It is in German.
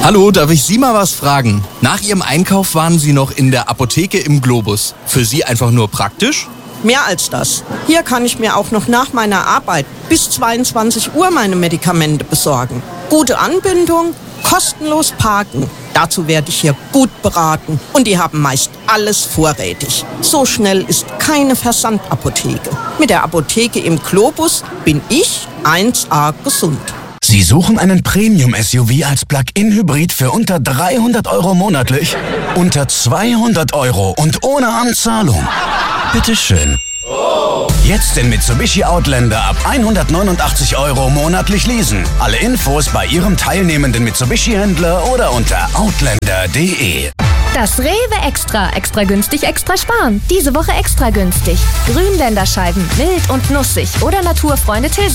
Hallo, darf ich Sie mal was fragen? Nach Ihrem Einkauf waren Sie noch in der Apotheke im Globus. Für Sie einfach nur praktisch? Mehr als das. Hier kann ich mir auch noch nach meiner Arbeit bis 22 Uhr meine Medikamente besorgen. Gute Anbindung, kostenlos parken. Dazu werde ich hier gut beraten. Und die haben meist alles vorrätig. So schnell ist keine Versandapotheke. Mit der Apotheke im Globus bin ich 1A gesund. Sie suchen einen Premium-SUV als Plug-in-Hybrid für unter 300 € monatlich? Unter 200 € und ohne Anzahlung? Bitteschön. Jetzt den Mitsubishi Outlander ab 189 € monatlich leasen. Alle Infos bei Ihrem teilnehmenden Mitsubishi-Händler oder unter outlander.de. Das Rewe Extra. Extra günstig, extra sparen. Diese Woche extra günstig. Grünländerscheiben, mild und nussig oder Naturfreunde Tilsit.